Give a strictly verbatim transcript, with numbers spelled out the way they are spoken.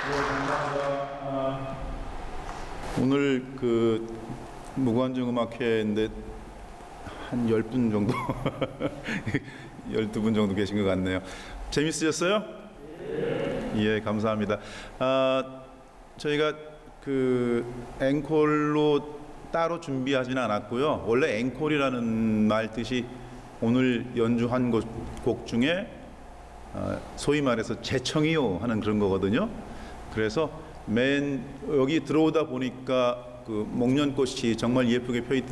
아, 오늘 그 무관중 음악회인데 한 열 분 정도, 열두 분 정도 계신 것 같네요. 재밌으셨어요? 네. 예, 감사합니다. 아, 저희가 그 앵콜로 따로 준비하지는 않았고요. 원래 앵콜이라는 말 뜻이 오늘 연주한 곡, 곡 중에 어, 소위 말해서 재청이요 하는 그런 거거든요. 그래서 맨 여기 들어오다 보니까 그 목련꽃이 정말 예쁘게 펴 있더라고요.